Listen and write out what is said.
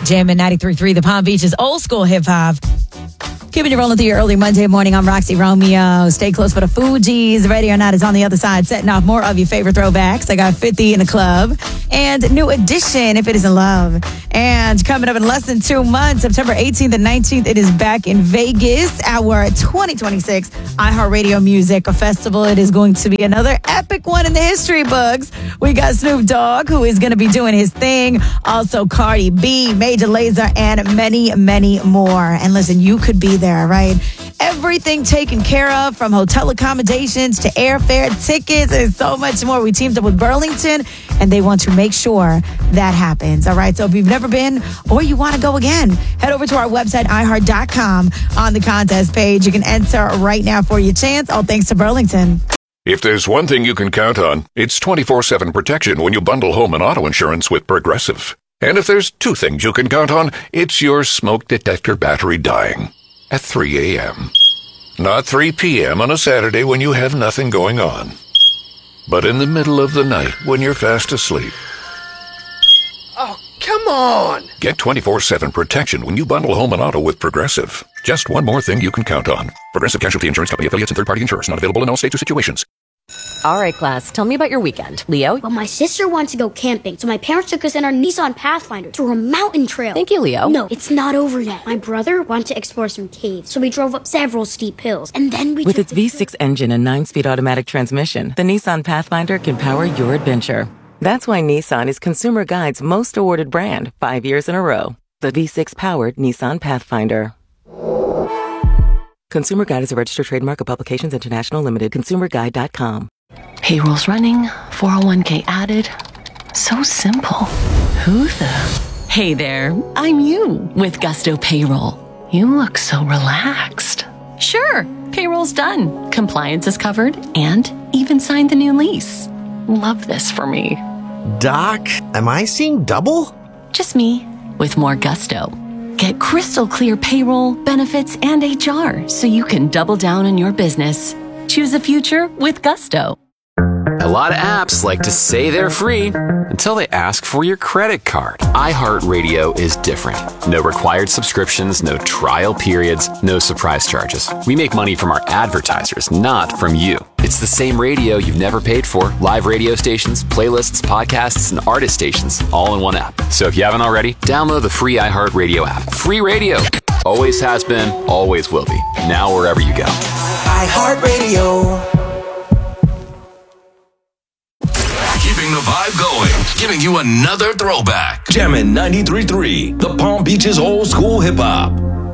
Jammin' 93.3, the Palm Beach's old school hip hop. Keeping you rolling through your early Monday morning. I'm Roxy Romeo. Stay close for the Fugees. Ready or Not is on the other side, setting off more of your favorite throwbacks. I got 50 in the club and New Edition, If It Isn't Love. And coming up in less than 2 months, September 18th and 19th, it is back in Vegas, our 2026 iHeartRadio Music Festival. It is going to be another epic one in the history books. We got Snoop Dogg, who is going to be doing his thing. Also Cardi B, Major Lazer, and many, many more. And listen, you could be there, right? Everything taken care of, from hotel accommodations to airfare, tickets, and so much more. We teamed up with Burlington, and they want to make sure that happens. All right, so if you've never been or you want to go again, head over to our website, iHeart.com. On the contest page, you can enter right now for your chance, all thanks to Burlington. If there's one thing you can count on, it's 24/7 protection when you bundle home and auto insurance with Progressive. And if there's two things you can count on, it's your smoke detector battery dying at 3 a.m. Not 3 p.m. on a Saturday when you have nothing going on, but in the middle of the night when you're fast asleep. Oh, come on! Get 24/7 protection when you bundle home and auto with Progressive. Just one more thing you can count on. Progressive Casualty Insurance Company, affiliates, and third-party insurers. Not available in all states or situations. All right, class, tell me about your weekend. Leo? Well, my sister wants to go camping, so my parents took us in our Nissan Pathfinder through a mountain trail. Thank you, Leo. No, it's not over yet. My brother wanted to explore some caves, so we drove up several steep hills, and then we With its V6 engine and 9-speed automatic transmission, the Nissan Pathfinder can power your adventure. That's why Nissan is Consumer Guide's most awarded brand 5 years in a row. The V6-powered Nissan Pathfinder. Consumer Guide is a registered trademark of Publications International Limited. ConsumerGuide.com. Payroll's running, 401k added. So simple. Who the? Hey there, I'm you with Gusto Payroll. You look so relaxed. Sure, payroll's done, compliance is covered, and even signed the new lease. Love this for me. Doc, am I seeing double? Just me, with more gusto. Get crystal clear payroll, benefits, and HR so you can double down on your business. Choose a future with Gusto. A lot of apps like to say they're free until they ask for your credit card. iHeartRadio is different. No required subscriptions, no trial periods, no surprise charges. We make money from our advertisers, not from you. It's the same radio you've never paid for. Live radio stations, playlists, podcasts, and artist stations, all in one app. So if you haven't already, download the free iHeartRadio app. Free radio. Always has been, always will be. Now wherever you go. iHeartRadio. Keeping the vibe going, giving you another throwback. Jammin' 93.3, the Palm Beach's old school hip hop.